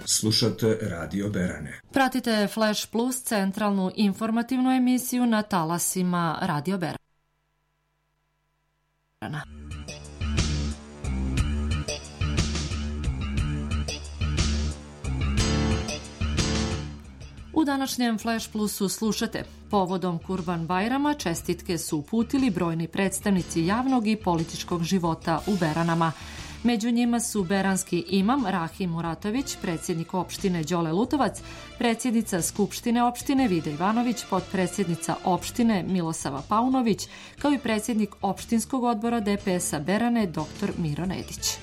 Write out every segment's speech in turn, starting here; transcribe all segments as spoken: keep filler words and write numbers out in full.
Slušate Radio Berane. Pratite Flash Plus, centralnu informativnu emisiju na talasima Radio Berana. U današnjem Flash Plusu slušate: povodom Kurban Bajrama čestitke su uputili brojni predstavnici javnog i političkog života u Beranama. Među njima su beranski imam Rahim Muratović, predsjednik opštine Đole Lutovac, predsjednica Skupštine opštine Vida Ivanović, potpredsjednica opštine Milosava Paunović, kao i predsjednik opštinskog odbora D P S-a Berane dr Miro Nedić.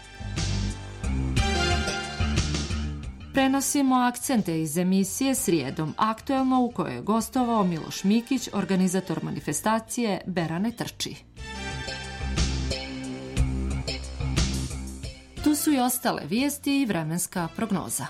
Prenosimo akcente iz emisije Srijedom aktuelno, u kojoj je gostovao Miloš Mikić, organizator manifestacije Berane trči. Tu su i ostale vijesti i vremenska prognoza.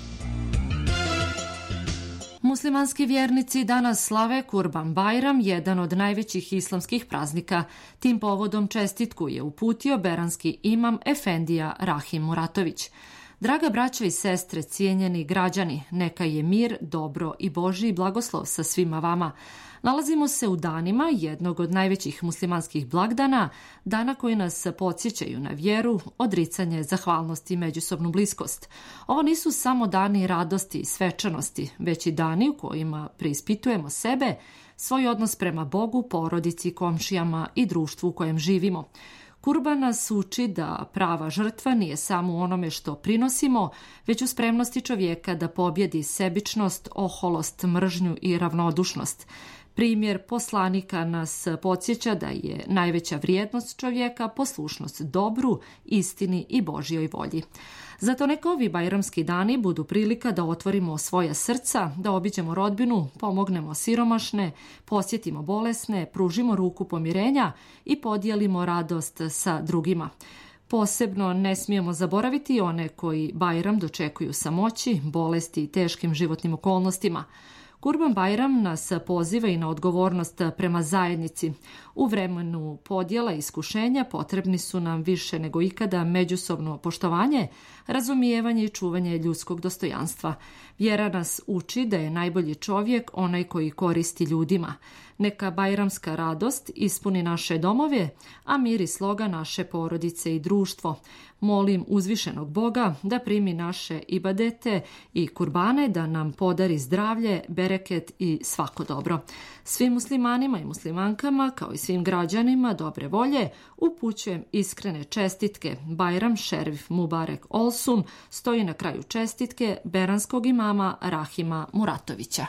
Muslimanski vjernici danas slave Kurban Bajram, jedan od najvećih islamskih praznika. Tim povodom čestitku je uputio beranski imam Efendija Rahim Muratović. Draga braćo i sestre, cijenjeni građani, neka je mir, dobro i Božji blagoslov sa svima vama. Nalazimo se u danima jednog od najvećih muslimanskih blagdana, dana koji nas podsjećaju na vjeru, odricanje, zahvalnost i međusobnu bliskost. Ovo nisu samo dani radosti i svečanosti, već i dani u kojima preispitujemo sebe, svoj odnos prema Bogu, porodici, komšijama i društvu u kojem živimo. Kurban nas uči da prava žrtva nije samo u onome što prinosimo, već u spremnosti čovjeka da pobjedi sebičnost, oholost, mržnju i ravnodušnost. Primjer poslanika nas podsjeća da je najveća vrijednost čovjeka poslušnost dobru, istini i Božjoj volji. Zato neka ovi bajramski dani budu prilika da otvorimo svoja srca, da obiđemo rodbinu, pomognemo siromašne, posjetimo bolesne, pružimo ruku pomirenja i podijelimo radost sa drugima. Posebno ne smijemo zaboraviti one koji Bajram dočekuju samoći, bolesti i teškim životnim okolnostima. Kurban Bajram nas poziva i na odgovornost prema zajednici. U vremenu podjela i iskušenja potrebni su nam više nego ikada međusobno poštovanje, razumijevanje i čuvanje ljudskog dostojanstva. Vjera nas uči da je najbolji čovjek onaj koji koristi ljudima. Neka bajramska radost ispuni naše domove, a mir i sloga naše porodice i društvo. Molim uzvišenog Boga da primi naše ibadete i kurbane, da nam podari zdravlje, bereket i svako dobro. Svim muslimanima i muslimankama, kao i svim građanima dobre volje, upućujem iskrene čestitke. Bajram Šerif Mubarek Olsun stoji na kraju čestitke beranskog imama Rahima Muratovića.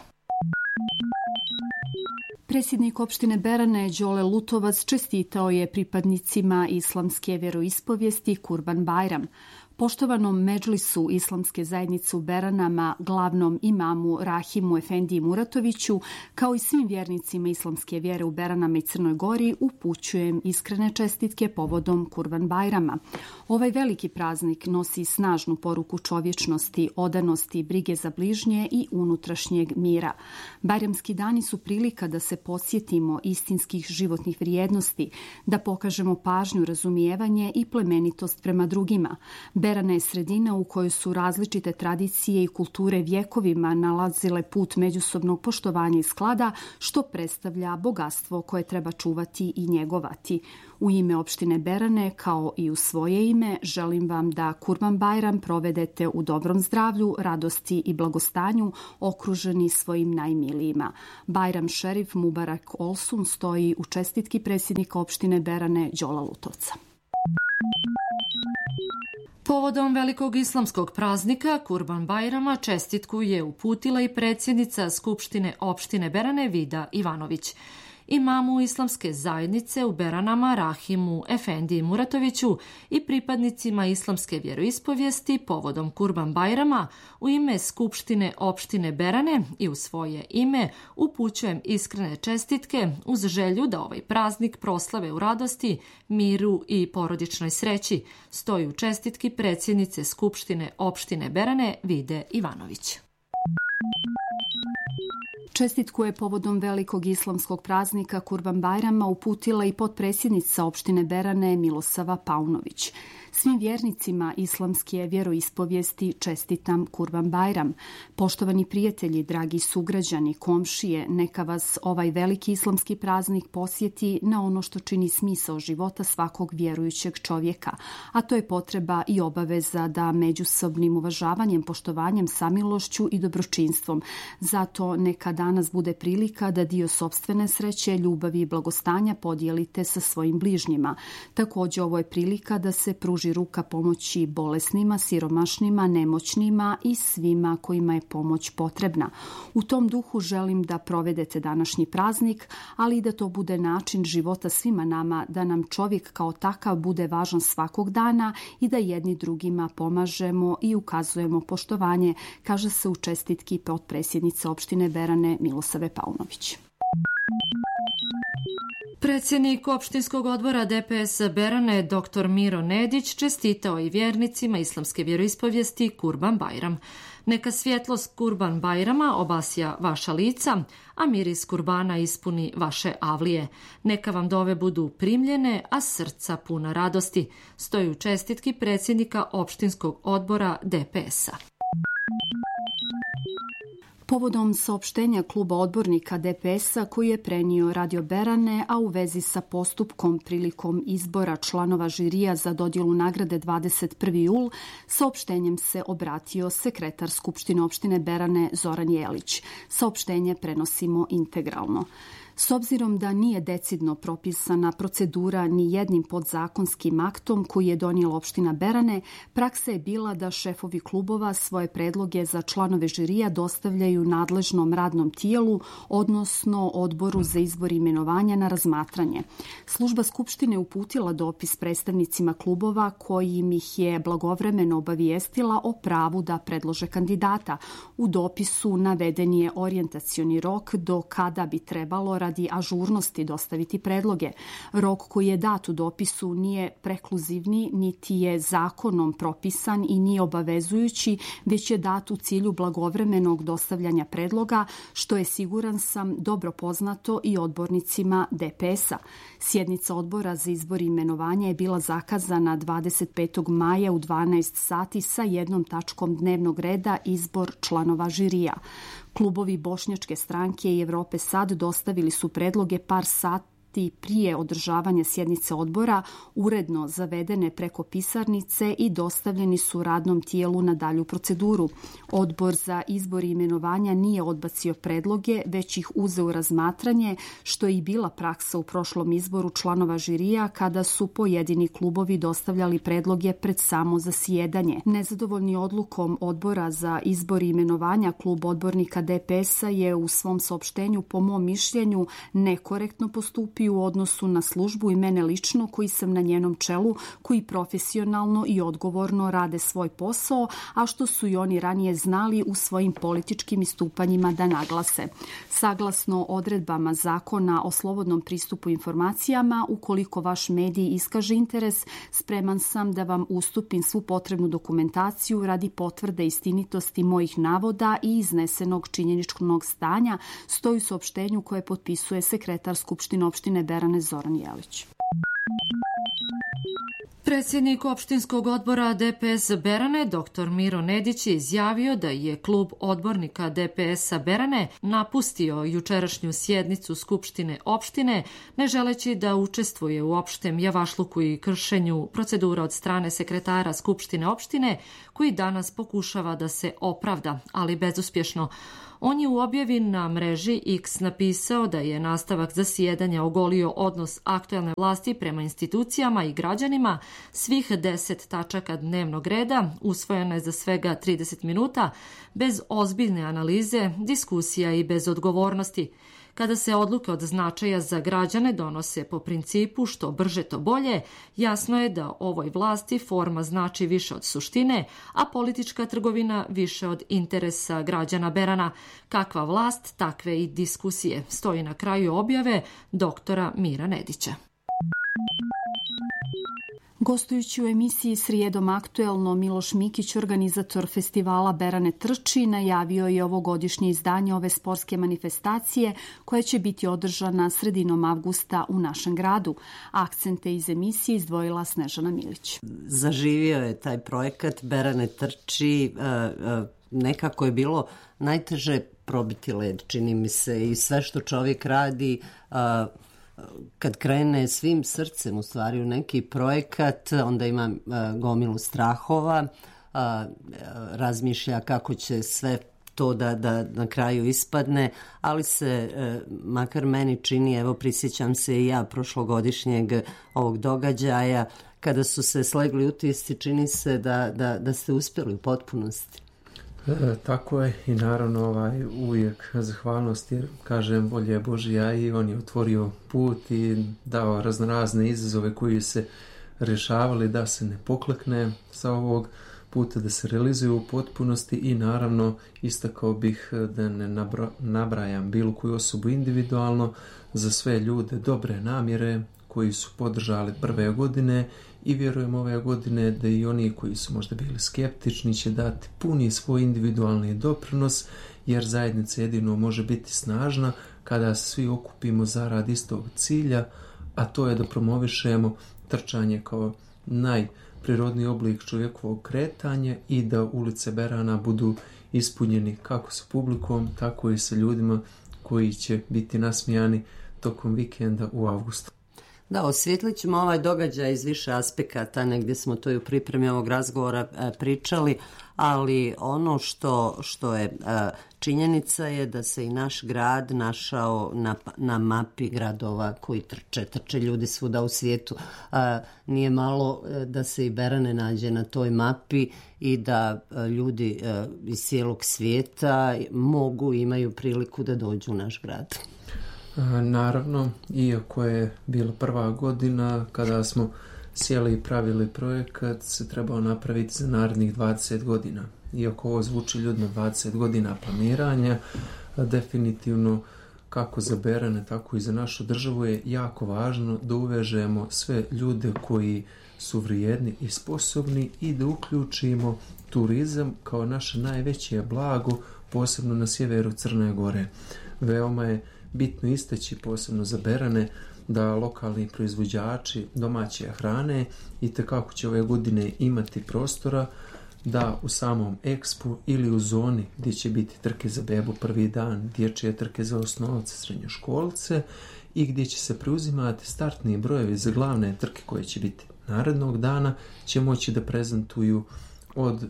Predsjednik opštine Berane Đole Lutovac čestitao je pripadnicima islamske vjeroispovijesti Kurban Bajram. Poštovanom medžlisu islamske zajednice u Beranama, glavnom imamu Rahimu Efendiji Muratoviću, kao i svim vjernicima islamske vjere u Beranama i Crnoj Gori, upućujem iskrene čestitke povodom Kurban Bajrama. Ovaj veliki praznik nosi snažnu poruku čovječnosti, odanosti, brige za bližnje i unutrašnjeg mira. Bajramski dani su prilika da se podsjetimo istinskih životnih vrijednosti, da pokažemo pažnju, razumijevanje i plemenitost prema drugima. Berana je sredina u kojoj su različite tradicije i kulture vjekovima nalazile put međusobnog poštovanja i sklada, što predstavlja bogatstvo koje treba čuvati i njegovati. U ime opštine Berane, kao i u svoje ime, želim vam da Kurban Bajram provedete u dobrom zdravlju, radosti i blagostanju, okruženi svojim najmilijima. Bajram Šerif Mubarak Olsun stoji u čestitki predsjednika opštine Berane Đola Lutovca. Povodom velikog islamskog praznika Kurban Bajrama čestitku je uputila i predsjednica Skupštine opštine Berane Vida Ivanović. Imamu islamske zajednice u Beranama Rahimu Efendiji Muratoviću i pripadnicima islamske vjeroispovijesti povodom Kurban Bajrama u ime Skupštine opštine Berane i u svoje ime upućujem iskrene čestitke uz želju da ovaj praznik proslave u radosti, miru i porodičnoj sreći, stoji u čestitki predsjednice Skupštine opštine Berane Vide Ivanović. Čestitku je povodom velikog islamskog praznika Kurban Bajrama uputila i potpredsjednica opštine Berane Milosava Paunović. Svim vjernicima islamske vjeroispovijesti čestitam Kurban Bajram. Poštovani prijatelji, dragi sugrađani, komšije, neka vas ovaj veliki islamski praznik posjeti na ono što čini smisao života svakog vjerujućeg čovjeka, a to je potreba i obaveza da međusobnim uvažavanjem, poštovanjem, samilošću i dobročinstvom. Zato neka danas bude prilika da dio sopstvene sreće, ljubavi i blagostanja podijelite sa svojim bližnjima. Također ovo je prilika da se pruži ruka pomoći bolesnima, siromašnima, nemoćnima i svima kojima je pomoć potrebna. U tom duhu želim da provedete današnji praznik, ali i da to bude način života svima nama, da nam čovjek kao takav bude važan svakog dana i da jedni drugima pomažemo i ukazujemo poštovanje, kaže se u čestitki potpredsjednice opštine Berane Milosave Paunović. Predsjednik opštinskog odbora D P S Berane dr Miro Nedić čestitao i vjernicima islamske vjeroispovijesti Kurban Bajram. Neka svjetlost Kurban Bajrama obasja vaša lica, a miris kurbana ispuni vaše avlije. Neka vam dove budu primljene, a srca puna radosti, stoji u čestitki predsjednika opštinskog odbora D P S-a. Povodom saopštenja kluba odbornika D P S-a koji je prenio Radio Berane, a u vezi sa postupkom prilikom izbora članova žirija za dodjelu nagrade dvadeset prvi jul, saopštenjem se obratio sekretar Skupštine opštine Berane Zoran Jelić. Saopštenje prenosimo integralno. S obzirom da nije decidno propisana procedura ni jednim podzakonskim aktom koji je donijela opština Berane, praksa je bila da šefovi klubova svoje predloge za članove žirija dostavljaju nadležnom radnom tijelu, odnosno odboru za izbor i imenovanja na razmatranje. Služba Skupštine uputila dopis predstavnicima klubova kojim ih je blagovremeno obavijestila o pravu da predlože kandidata. U dopisu naveden je orijentacioni rok do kada bi trebalo radi ažurnosti dostaviti predloge. Rok koji je dat u dopisu nije prekluzivni, niti je zakonom propisan i nije obavezujući, već je dat u cilju blagovremenog dostavljanja predloga, što je, siguran sam, dobro poznato i odbornicima D P S-a. Sjednica odbora za izbor i imenovanja je bila zakazana dvadeset petog maja u dvanaest sati sa jednom tačkom dnevnog reda izbor članova žirija. Klubovi Bošnjačke stranke i Evrope Sad dostavili su predloge par sati prije održavanja sjednice odbora, uredno zavedene preko pisarnice i dostavljeni su radnom tijelu na dalju proceduru. Odbor za izbor i imenovanja nije odbacio predloge, već ih uzeo u razmatranje, što je i bila praksa u prošlom izboru članova žirija kada su pojedini klubovi dostavljali predloge pred samo zasjedanje. Nezadovoljni odlukom odbora za izbor i imenovanja, klub odbornika D P S-a je u svom saopštenju, po mom mišljenju, nekorektno postupio u odnosu na službu i mene lično koji sam na njenom čelu, koji profesionalno i odgovorno rade svoj posao, a što su i oni ranije znali u svojim političkim istupanjima da naglase. Saglasno odredbama Zakona o slobodnom pristupu informacijama, ukoliko vaš medij iskaže interes, spreman sam da vam ustupim svu potrebnu dokumentaciju radi potvrde istinitosti mojih navoda i iznesenog činjeničnog stanja, stoji u saopštenju koje potpisuje sekretar Skupštine opštine Berane Zoran Jelić. Predsjednik opštinskog odbora D P S Berane dr Miro Nedić je izjavio da je klub odbornika D P S-a Berane napustio jučerašnju sjednicu Skupštine opštine, ne želeći da učestvuje u opštem javašluku i kršenju procedura od strane sekretara Skupštine opštine, koji danas pokušava da se opravda, ali bezuspješno. On je u objavi na mreži X napisao da je nastavak zasjedanja ogolio odnos aktuelne vlasti prema institucijama i građanima. Svih deset tačaka dnevnog reda usvojeno je za svega trideset minuta, bez ozbiljne analize, diskusija i bez odgovornosti. Kada se odluke od značaja za građane donose po principu što brže to bolje, jasno je da ovoj vlasti forma znači više od suštine, a politička trgovina više od interesa građana Berana. Kakva vlast, takve i diskusije, stoji na kraju objave doktora Mira Nedića. Gostujući u emisiji Srijedom aktuelno, Miloš Mikić, organizator festivala Berane trči, najavio je ovogodišnje izdanje ove sportske manifestacije koja će biti održana sredinom avgusta u našem gradu. Akcente iz emisije izdvojila Snežana Milić. Zaživio je taj projekat Berane trči, nekako je bilo najteže probiti led, čini mi se, i sve što čovjek radi kad krene svim srcem u stvari u neki projekat, onda ima uh, gomilu strahova, uh, razmišlja kako će sve to da, da na kraju ispadne, ali se, uh, makar meni čini, evo prisjećam se i ja prošlogodišnjeg ovog događaja, kada su se slegli utisci, čini se da, da, da ste uspjeli u potpunosti. E, tako je i naravno ovaj, uvijek zahvalnost jer kažem volje Božja i on je otvorio put i dao raznorazne izazove koji se rješavali da se ne poklekne sa ovog puta, da se realizuju u potpunosti i naravno istakao bih da ne nabra, nabrajam bilo koju osobu individualno, za sve ljude dobre namjere koji su podržali prve godine i vjerujem ove godine da i oni koji su možda bili skeptični će dati puni svoj individualni doprinos, jer zajednica jedino može biti snažna kada se svi okupimo zarad istog cilja, a to je da promovišemo trčanje kao najprirodniji oblik čovjekovog kretanja i da ulice Berana budu ispunjeni kako sa publikom, tako i sa ljudima koji će biti nasmijani tokom vikenda u avgustu. Da, osvijetlit ćemo ovaj događaj iz više aspekata, negdje smo to i u pripremi ovog razgovora e, pričali, ali ono što, što je e, činjenica je da se i naš grad našao na, na mapi gradova koji trče, trče ljudi svuda u svijetu. E, nije malo e, da se i Berane nađe na toj mapi i da e, ljudi e, iz cijelog svijeta mogu, imaju priliku da dođu u naš grad. Naravno, iako je bila prva godina kada smo sjeli i pravili projekat, se trebao napraviti za narednih dvadeset godina. Iako ovo zvuči ljudno dvadeset godina planiranja, definitivno kako za Berane, tako i za našu državu je jako važno da uvežemo sve ljude koji su vrijedni i sposobni i da uključimo turizam kao naše najveće blago, posebno na sjeveru Crne Gore. Veoma je bitno istaći posebno za Berane da lokalni proizvođači domaće hrane itekako će ove godine imati prostora da u samom ekspu ili u zoni gdje će biti trke za bebu prvi dan, dječje trke za osnovce, srednjoškolce i gdje će se preuzimati startni brojevi za glavne trke koje će biti narednog dana, će moći da prezentuju od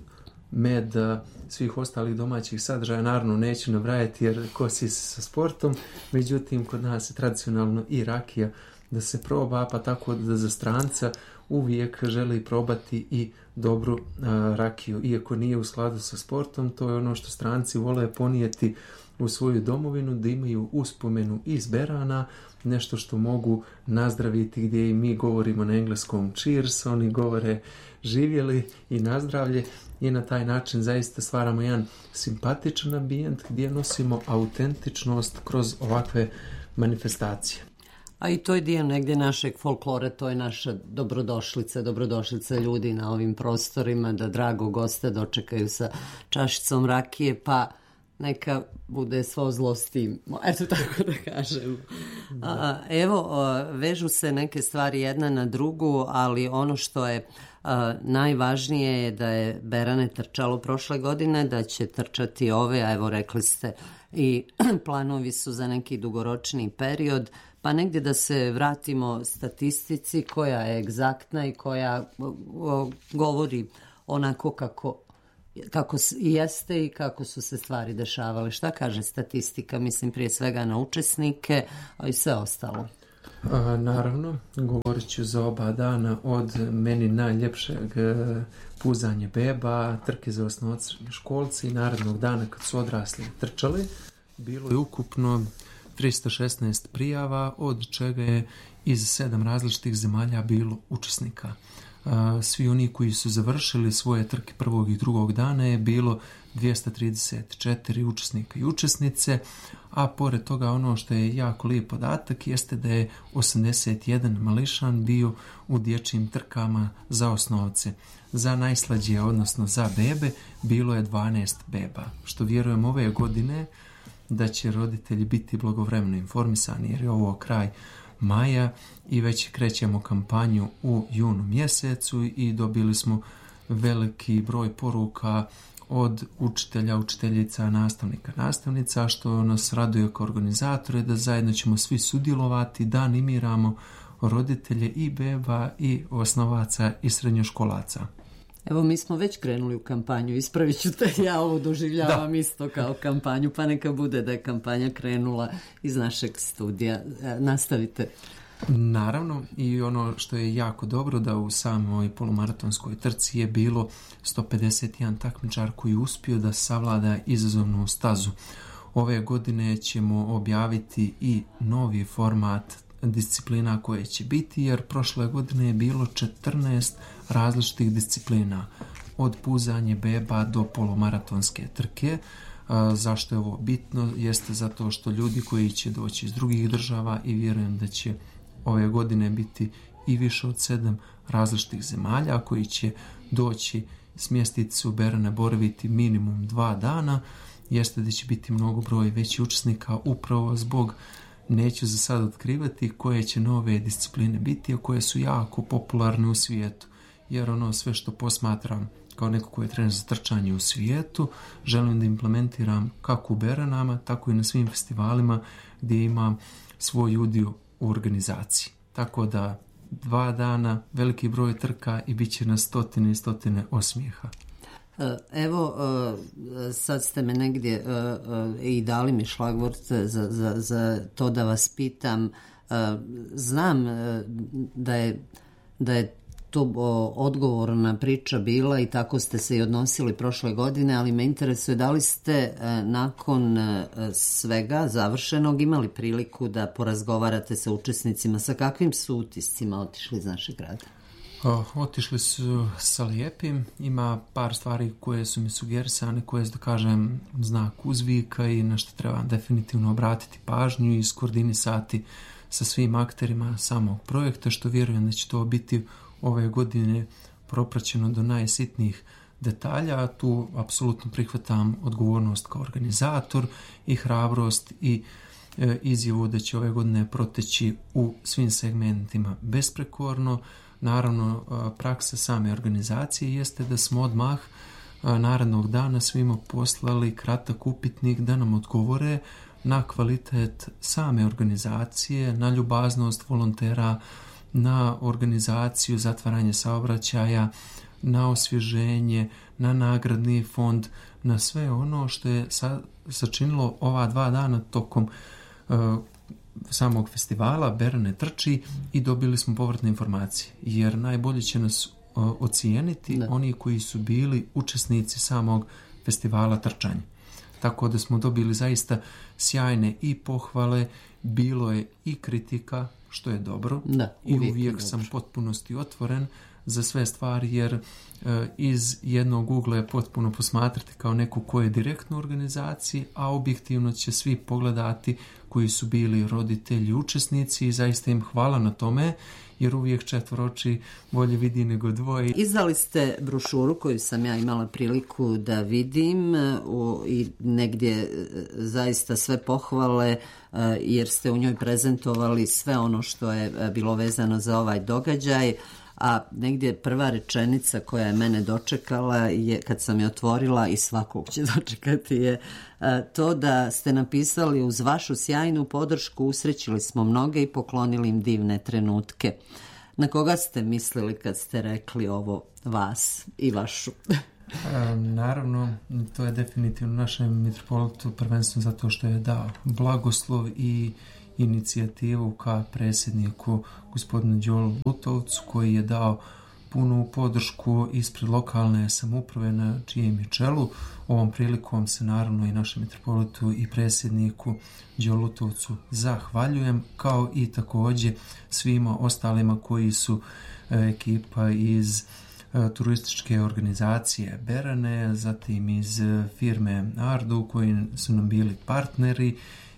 meda, svih ostalih domaćih sadržaja, naravno neću nabrajati jer kosi se sa sportom, međutim kod nas je tradicionalno i rakija da se proba, pa tako da za stranca uvijek želi probati i dobru a, rakiju, iako nije u skladu sa sportom, to je ono što stranci vole ponijeti u svoju domovinu, da imaju uspomenu iz Berana, nešto što mogu nazdraviti, gdje i mi govorimo na engleskom cheers, oni govore živjeli i nazdravlje i na taj način zaista stvaramo jedan simpatičan ambijent gdje nosimo autentičnost kroz ovakve manifestacije. A i to je dio negdje našeg folklora, to je naša dobrodošlica, dobrodošlica ljudi na ovim prostorima, da drago goste dočekaju sa čašicom rakije, pa neka bude svo zlo s tim, eto tako da kažem. A, evo, vežu se neke stvari jedna na drugu, ali ono što je a, najvažnije je da je Berane trčalo prošle godine, da će trčati ove, a evo rekli ste i planovi su za neki dugoročni period, pa negdje da se vratimo statistici koja je egzaktna i koja o, govori onako kako kako jeste i kako su se stvari dešavale. Šta kaže statistika? Mislim prije svega na učesnike, a i sve ostalo. A, naravno, govorit ću za oba dana od meni najljepšeg puzanje beba, trke za osnovne školce i narednog dana kad su odrasli trčali. Bilo je ukupno tristo šesnaest prijava, od čega je iz sedam različitih zemalja bilo učesnika. svi oni koji su završili svoje trke prvog i drugog dana je bilo dvjesto trideset četiri učesnika i učesnice, a pored toga ono što je jako lijep podatak jeste da je osamdeset jedan mališan bio u dječjim trkama za osnovce. Za najslađije, odnosno za bebe, bilo je dvanaest beba, što vjerujem ove godine da će roditelji biti blagovremeno informisani jer je ovo kraj maja i već krećemo kampanju u junu mjesecu i dobili smo veliki broj poruka od učitelja, učiteljica, nastavnika, nastavnica, što nas raduje kao organizatore da zajedno ćemo svi sudjelovati, da animiramo roditelje i beba i osnovaca i srednjoškolaca. Evo, mi smo već krenuli u kampanju, ispravit ću te, ja ovo doživljavam da. Isto kao kampanju, pa neka bude da je kampanja krenula iz našeg studija. Nastavite. Naravno, i ono što je jako dobro da u samoj polumaratonskoj trci je bilo sto pedeset jedan takmičar koji je uspio da savlada izazovnu stazu. Ove godine ćemo objaviti i novi format disciplina koje će biti, jer prošle godine je bilo četrnaest različitih disciplina, od puzanje beba do polumaratonske trke. A, zašto je ovo bitno? Jeste zato što ljudi koji će doći iz drugih država i vjerujem da će ove godine biti i više od sedam različitih zemalja koji će doći smjestiti se u Berane, boraviti minimum dva dana, jeste da će biti mnogo broj veći učesnika upravo zbog, neću za sad otkrivati koje će nove discipline biti, a koje su jako popularne u svijetu, jer ono sve što posmatram kao neko koji je trener za trčanje u svijetu, želim da implementiram kako u Beranama, tako i na svim festivalima gdje imam svoj udio u organizaciji. Tako da dva dana, veliki broj trka i bit će na stotine i stotine osmijeha. Evo, sad ste me negdje i dali mi šlagvort za, za, za to da vas pitam. Znam da je, da je to odgovorna priča bila i tako ste se i odnosili prošle godine, ali me interesuje da li ste nakon svega završenog imali priliku da porazgovarate sa učesnicima, sa kakvim su utiscima otišli iz našeg grada? O, otišli su sa lijepim, ima par stvari koje su mi sugerisane, koje su, da kažem, znak uzvika i na što treba definitivno obratiti pažnju i iskoordinisati sa svim akterima samog projekta, što vjerujem da će to biti ove godine propraćeno do najsitnijih detalja. Tu apsolutno prihvatam odgovornost kao organizator i hrabrost i e, izjavu da će ove godine proteći u svim segmentima besprekorno. Naravno, praksa same organizacije jeste da smo odmah narednog dana svima poslali kratak upitnik da nam odgovore na kvalitet same organizacije, na ljubaznost volontera, na organizaciju zatvaranje saobraćaja, na osvježenje, na nagradni fond, na sve ono što je sa, sačinilo ova dva dana tokom uh, samog festivala Berane trči i dobili smo povratne informacije, jer najbolje će nas uh, ocijeniti da. Oni koji su bili učesnici samog festivala trčanja. Tako da smo dobili zaista sjajne i pohvale, bilo je i kritika, što je dobro, da, i uvijek, uvijek sam potpunosti otvoren za sve stvari, jer e, iz jednog ugla je potpuno posmatrati kao neko ko je direktno u organizaciji, a objektivno će svi pogledati koji su bili roditelji, učesnici i zaista im hvala na tome, jer uvijek četvoro oči bolje vidi nego dvoje. Izdali ste brošuru koju sam ja imala priliku da vidim u, i negdje zaista sve pohvale, jer ste u njoj prezentovali sve ono što je bilo vezano za ovaj događaj, a negdje prva rečenica koja je mene dočekala je, kad sam je otvorila i svakog će dočekati, je to da ste napisali: uz vašu sjajnu podršku usrećili smo mnoge i poklonili im divne trenutke. Na koga ste mislili kad ste rekli ovo, vas i vašu? E, naravno, to je definitivno našem mitropolitu, prvenstveno zato što je dao blagoslov i inicijativu ka predsjedniku gospodinu Đolu Lutovcu, koji je dao punu podršku ispred lokalne samouprave na čijem je čelu. Ovom prilikom se naravno i našem mitropolitu i predsjedniku Đolu Lutovcu zahvaljujem, kao i također svima ostalima koji su ekipa iz turističke organizacije Berane, zatim iz firme Ardu koji su nam bili partneri,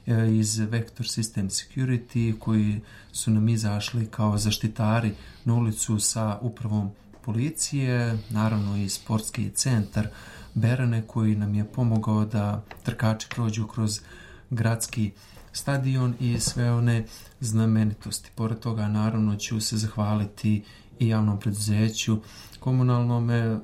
iz Vector System Security koji su nam izašli kao zaštitari na ulicu sa upravom policije, naravno i sportski centar Berane koji nam je pomogao da trkači prođu kroz gradski stadion i sve one znamenitosti. Pored toga naravno ću se zahvaliti i javnom preduzeću komunalnome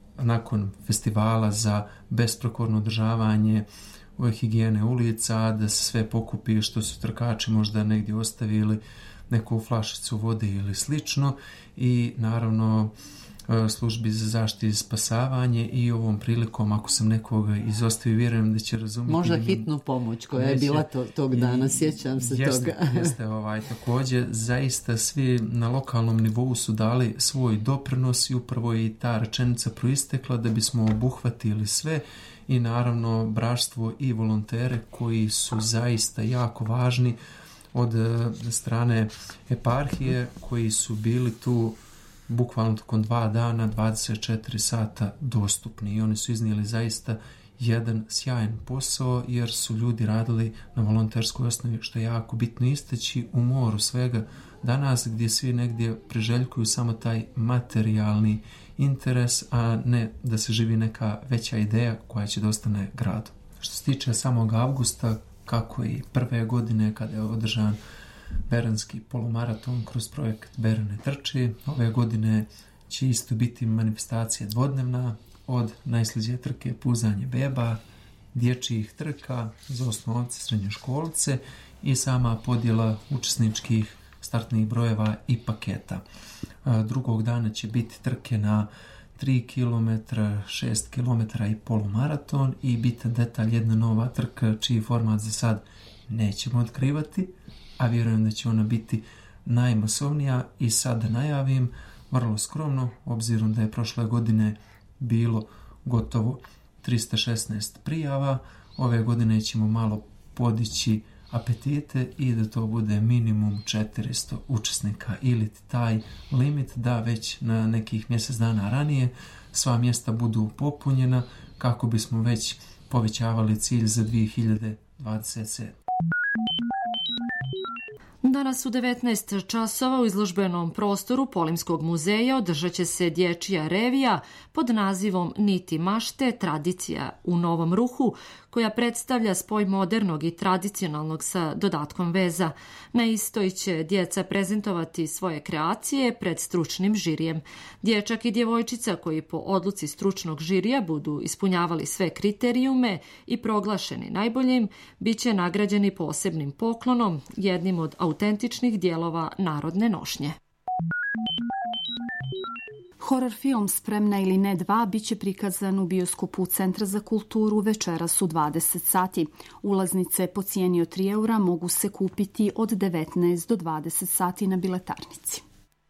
nakon festivala za besprekorno održavanje ove higijene ulica, da se sve pokupi što su trkači možda negdje ostavili, neku flašicu vode ili slično, i naravno službi za zaštitu i spasavanje, i ovom prilikom ako sam nekoga izostavio, vjerujem da će razumjeti. Možda hitnu pomoć koja je bila to, tog dana, sjećam se jeste, toga. Jeste, ovaj, također zaista svi na lokalnom nivou su dali svoj doprinos i upravo i ta rečenica proistekla da bismo obuhvatili sve, i naravno braštvo i volontere koji su zaista jako važni od strane eparhije koji su bili tu bukvalno tokom dva dana, dvadeset četiri sata dostupni, i oni su iznijeli zaista jedan sjajan posao jer su ljudi radili na volonterskoj osnovi, što je jako bitno istaći u moru svega danas gdje svi negdje priželjkuju samo taj materijalni interes, a ne da se živi neka veća ideja koja će da ostane gradu. Što se tiče samog avgusta, kako i prve godine kada je održan beranski polumaraton kroz projekt Berane trči, ove godine će isto biti manifestacija dvodnevna, od najslađe trke puzanje beba, dječjih trka za osnovce, srednjoškolce i sama podjela učesničkih startnih brojeva i paketa. Drugog dana će biti trke na tri kilometra, šest kilometara i polumaraton, i bitan detalj jedna nova trka čiji format za sad nećemo otkrivati, a vjerujem da će ona biti najmasovnija, i sad da najavim vrlo skromno, obzirom da je prošle godine bilo gotovo trista šesnaest prijava, ove godine ćemo malo podići apetite i da to bude minimum četiristo učesnika, ili taj limit da već na nekih mjesec dana ranije sva mjesta budu popunjena kako bismo već povećavali cilj za dvije hiljade dvadeset sedme. Danas u devetnaest časova u izložbenom prostoru Polimskog muzeja održat će se dječja revija pod nazivom Niti mašte, tradicija u novom ruhu, koja predstavlja spoj modernog i tradicionalnog sa dodatkom veza. Na istoj će djeca prezentovati svoje kreacije pred stručnim žirijem. Dječak i djevojčica koji po odluci stručnog žirija budu ispunjavali sve kriterijume i proglašeni najboljim, bit će nagrađeni posebnim poklonom, jednim od autentičnih dijelova narodne nošnje. Horor film Spremna ili ne dva bit će prikazan u bioskopu Centra za kulturu večeras u dvadeset sati. Ulaznice po cijeni od tri eura mogu se kupiti od devetnaest do dvadeset sati na biletarnici.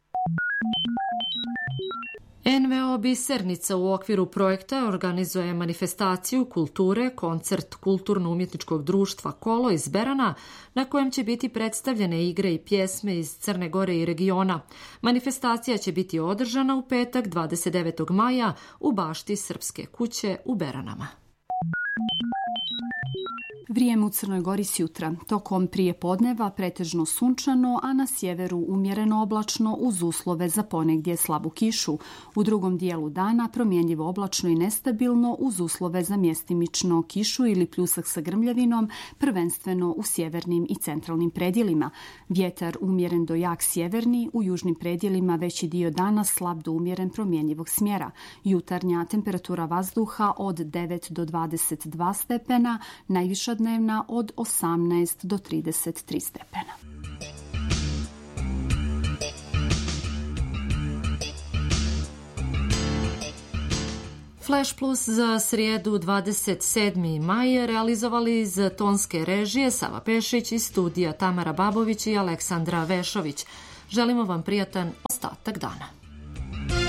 en ve o Bisernica u okviru projekta organizuje manifestaciju kulture, koncert kulturno-umjetničkog društva Kolo iz Berana, na kojem će biti predstavljene igre i pjesme iz Crne Gore i regiona. Manifestacija će biti održana u petak dvadeset devetog maja u bašti Srpske kuće u Beranama. Vrijeme u Crnoj Gori s jutra. Tokom prije podneva pretežno sunčano, a na sjeveru umjereno oblačno uz uslove za ponegdje slabu kišu. U drugom dijelu dana promjenjivo oblačno i nestabilno uz uslove za mjestimično kišu ili pljusak sa grmljavinom, prvenstveno u sjevernim i centralnim predjelima. Vjetar umjeren do jak sjeverni, u južnim predjelima veći dio dana slab do umjeren promjenjivog smjera. Jutarnja temperatura vazduha od devet do dvadeset dva stepena, najviša dnevna od osamnaest do trideset tri stepena. Flash Plus za srijedu dvadeset sedmi maj realizovali iz tonske režije Sava Pešić iz studija Tamara Babović i Aleksandra Vešović. Želimo vam prijatan ostatak dana.